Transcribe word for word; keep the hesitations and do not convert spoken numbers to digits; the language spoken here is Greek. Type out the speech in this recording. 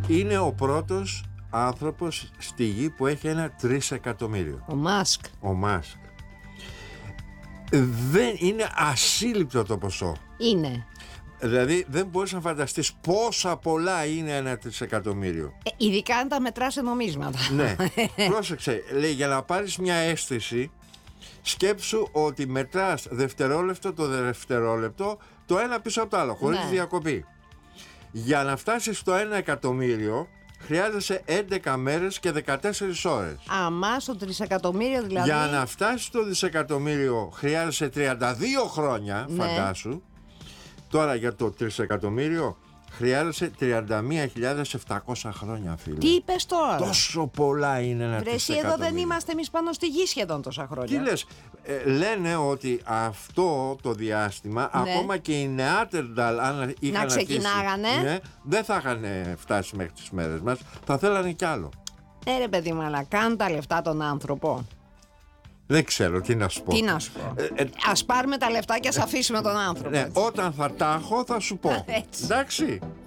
είναι ο πρώτος άνθρωπος στη γη που έχει ένα τρισεκατομμύριο. Ο Μάσκ. Ο Μάσκ. Δεν είναι ασύλληπτο το ποσό. Είναι. Δηλαδή δεν μπορείς να φανταστείς πόσα πολλά είναι ένα τρισεκατομμύριο. Ε, ειδικά αν τα μετράς σε νομίσματα. Ναι, πρόσεξε, λέει, για να πάρεις μια αίσθηση, σκέψου ότι μετράς δευτερόλεπτο το δευτερόλεπτο το ένα πίσω από το άλλο, χωρίς Ναι. διακοπή. Για να φτάσεις στο ένα εκατομμύριο χρειάζεσαι έντεκα μέρες και δεκατέσσερις ώρες. Αμά στο τρισεκατομμύριο δηλαδή. Για να φτάσεις στο δισεκατομμύριο χρειάζεσαι τριάντα δύο χρόνια, Ναι. φαντάσου. Τώρα για το τρισεκατομμύριο χρειάζεσαι τριάντα μία χιλιάδες επτακόσια χρόνια, φίλε. Τι είπες τώρα? Τόσο πολλά είναι ένα Βρε, εσύ τρισεκατομμύριο. εδώ δεν είμαστε εμείς πάνω στη γη σχεδόν τόσα χρόνια. Τι λες, ε, λένε ότι αυτό το διάστημα, Ναι. ακόμα και οι Νεάτερνταλ, αν είχαν αρχίσει, ξεκινάγανε. ναι, δεν θα είχαν φτάσει μέχρι τις μέρες μας, θα θέλανε κι άλλο. Ε, ρε παιδί μου, αλλά κάνουν τα λεφτά τον άνθρωπο. Δεν ξέρω τι να σου πω. Τι να σου πω. Ε, ε, Ας πάρουμε τα λεφτά και ας αφήσουμε τον άνθρωπο. ναι, έτσι. όταν θα τα έχω θα σου πω. Έτσι. Εντάξει.